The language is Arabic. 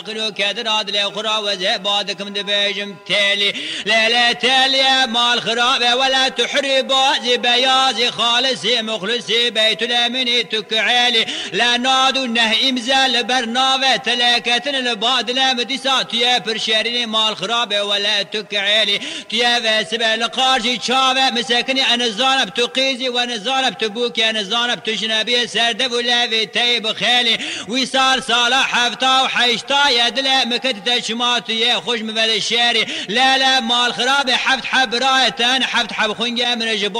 قلو كدراد لخرا وزبادكم دبيجم تالي لا تالي مال خرابه ولا تحربا زي بيازي خالصي مخلصي بيت الامني تكعالي لا نادو نه امزال برنامه تلاكتن الباد لمديسا تيا برشاريني مال خرابه ولا تكعالي تيا وسبل قارجي تشاوه مسكني انا زانب تقيزي وانا زانب تبوكي انا زانب تجنبي سردب ولا في تيب خالي ويصال صالح حفتا وحيشتا يدلا مكت تشماتي خوش من الشاري لا مال خرابي حفت حب رايتان حفت حب خنجة من